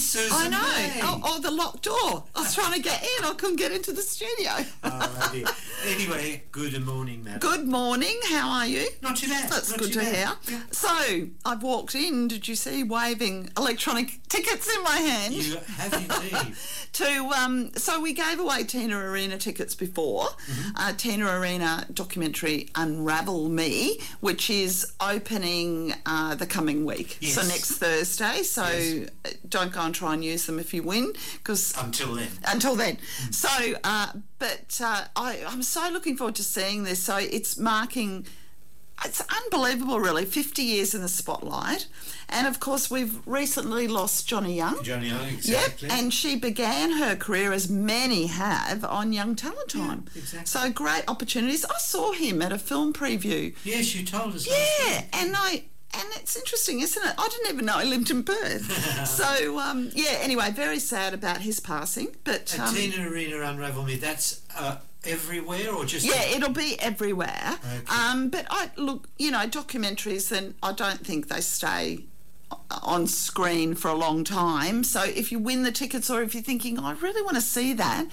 is Susan I know. May. Oh, the locked door. I was trying to get in. I couldn't get into the studio. Oh, dear. Anyway, good morning, madam. Good morning. How are you? Not too bad. That's Not good too to bad. hear. Yeah. So, I've walked in, did you see, waving electronic tickets in my hand? You have indeed. So we gave away Tina Arena tickets before. Tina Arena documentary Unravel Me, which is opening the coming week. Yes. So next Thursday. So Yes. don't go and try and use them if you win, because Until then. until then. So, I'm so looking forward to seeing this. So it's marking, it's unbelievable, really, 50 years in the spotlight. And, of course, we've recently lost Johnny Young. Johnny Young, exactly. Yep, and she began her career, as many have, on Young Talent Time. Yeah, exactly. So great opportunities. I saw him at a film preview. Yes, you told us. Yeah, and it's interesting, isn't it? I didn't even know he lived in Perth. So, anyway, very sad about his passing. But Tina Arena Unravel Me, that's everywhere or just... yeah, it'll be everywhere. Okay. But documentaries, then I don't think they stay on screen for a long time. So if you win the tickets, or if you're thinking, I really want to see that,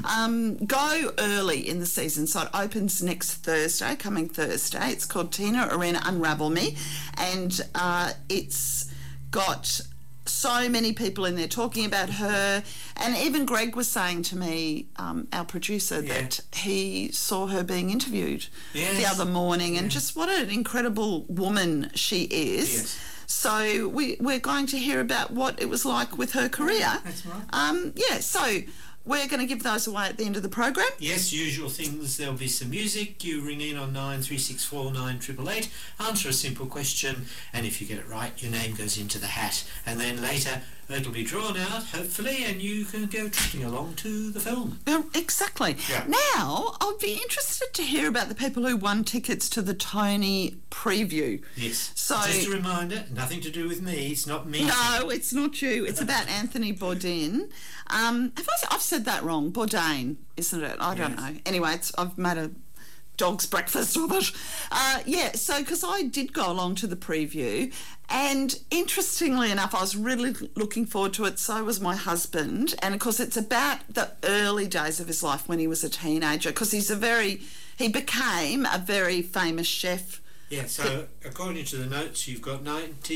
go early in the season. So it opens next Thursday, coming Thursday. It's called Tina Arena Unravel Me, and it's got so many people in there talking about her. And even Greg was saying to me, our producer, that he saw her being interviewed the other morning, and just what an incredible woman she is. Yes. So we're going to hear about what it was like with her career. That's right. So we're going to give those away at the end of the program. Yes, usual things. There'll be some music. You ring in on 9364 9888, answer a simple question, and if you get it right, your name goes into the hat. And then later it'll be drawn out, hopefully, and you can go trotting along to the film. Exactly. Yeah. Now, I'll be interested to hear about the people who won tickets to the Tony preview. Yes. So, just a reminder, nothing to do with me. It's not me. No, it's not you. It's about Anthony Bourdain. I've said that wrong. Bourdain, isn't it? I don't know. Anyway, I've made a dog's breakfast of it. So because I did go along to the preview, and interestingly enough, I was really looking forward to it. So was my husband, and of course it's about the early days of his life when he was a teenager, because he became a very famous chef. Yeah, so according to the notes, you've got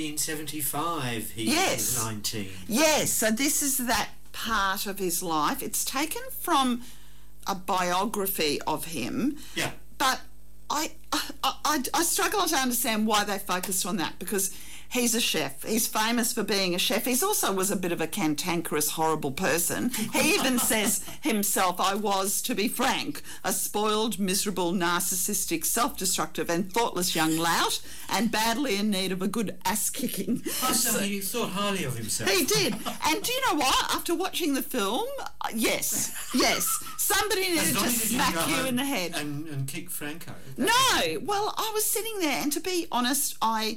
1975. He was 19. Yes, so this is that part of his life. It's taken from a biography of him. Yeah. But I struggle to understand why they focused on that, because he's a chef. He's famous for being a chef. He also was a bit of a cantankerous, horrible person. He even says himself, I was, to be frank, a spoiled, miserable, narcissistic, self-destructive and thoughtless young lout, and badly in need of a good ass-kicking. Oh, so he thought highly of himself. He did. And do you know what? After watching the film, yes, somebody needed to smack you in the head. And kick Franco. No, well, I was sitting there, and to be honest, I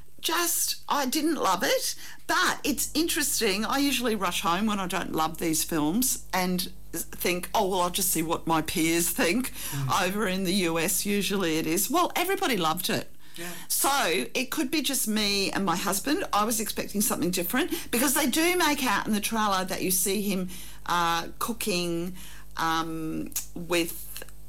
didn't love it, but it's interesting. I usually rush home when I don't love these films and think, oh, well, I'll just see what my peers think. Over in the US, usually it is, well, everybody loved it. Yeah. So it could be just me and my husband. I was expecting something different, because they do make out in the trailer that you see him cooking with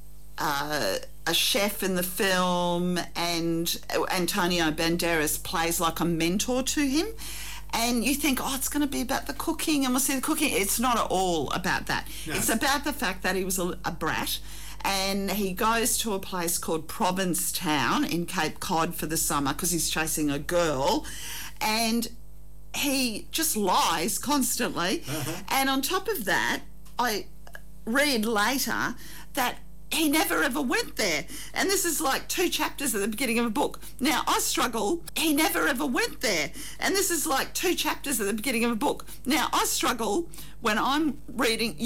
a chef in the film, and Antonio Banderas plays like a mentor to him, and you think, oh, it's going to be about the cooking, and we'll see the cooking. It's not at all about that. No. It's about the fact that he was a brat, and he goes to a place called Provincetown in Cape Cod for the summer because he's chasing a girl, and he just lies constantly. And on top of that, I read later that he never ever went there. And this is like 2 chapters at the beginning of a book. Now, I struggle. He never ever went there. And this is like 2 chapters at the beginning of a book. Now, I struggle when I'm reading